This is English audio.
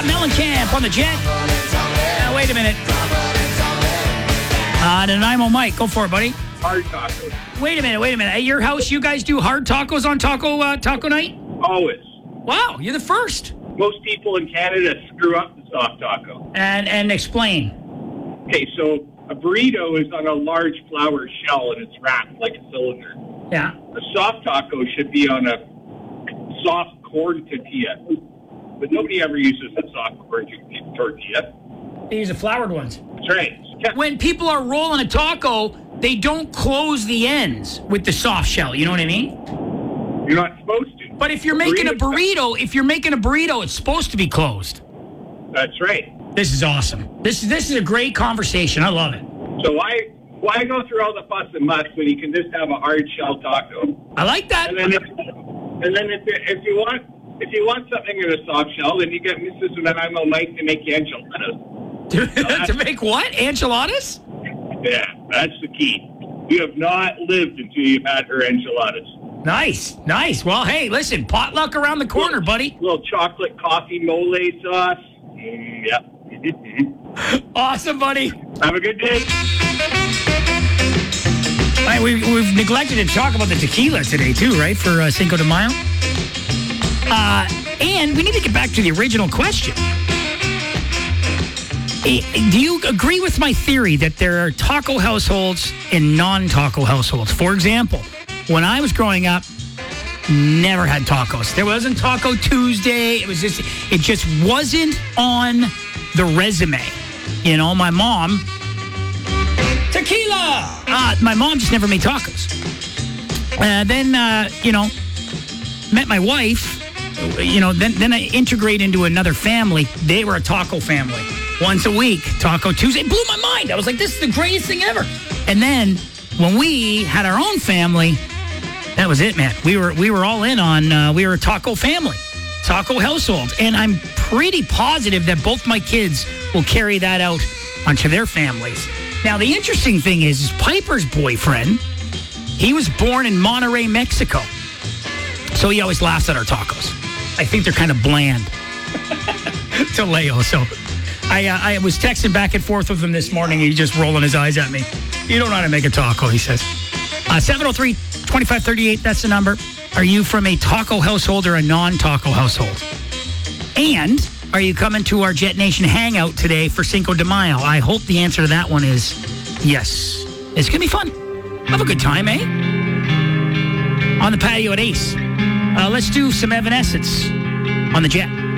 Mellencamp on the Jet. Wait a minute. Nanaimo Mike, go for it, buddy. Hard tacos. Wait a minute. At your house, you guys do hard tacos on taco night? Always. Wow, you're the first. Most people in Canada screw up the soft taco. And explain. Okay, so a burrito is on a large flour shell and it's wrapped like a cylinder. Yeah. A soft taco should be on a soft corn tortilla. But nobody ever uses a soft corn tortilla. They use the floured ones. That's right. When people are rolling a taco, they don't close the ends with the soft shell. You know what I mean? You're not supposed to. But if you're making a burrito, it's supposed to be closed. That's right. This is awesome. This is a great conversation. I love it. So why go through all the fuss and muss when you can just have a hard shell taco? I like that. And then if you want something in a soft shell, then you get Mrs. Nanaimo Mike to make you enchiladas. To make what? Enchiladas? Yeah, that's the key. You have not lived until you've had her enchiladas. Nice. Well, hey, listen, potluck around the corner, buddy. Little chocolate coffee mole sauce. Yep. Awesome, buddy. Have a good day. All right, we've neglected to talk about the tequila today, too, right, for Cinco de Mayo? And we need to get back to the original question. Do you agree with my theory that there are taco households and non-taco households? For example, when I was growing up, never had tacos. There wasn't Taco Tuesday. It just wasn't on the resume. You know, my mom, tequila! My mom just never made tacos. Then, met my wife. Then I integrate into another family. They were a taco family. Once a week, Taco Tuesday. It blew my mind. I was like, this is the greatest thing ever. And then when we had our own family, that was it, man. We were all in on, we were a taco family, taco household. And I'm pretty positive that both my kids will carry that out onto their families. Now, the interesting thing is Piper's boyfriend, he was born in Monterrey, Mexico. So he always laughs at our tacos. I think they're kind of bland to Leo. So I was texting back and forth with him this morning. He's just rolling his eyes at me. You don't know how to make a taco, he says. 703-2538, that's the number. Are you from a taco household or a non-taco household? And are you coming to our Jet Nation hangout today for Cinco de Mayo? I hope the answer to that one is yes. It's going to be fun. Have a good time, eh? On the patio at Ace. Let's do some Evanescence on the Jet.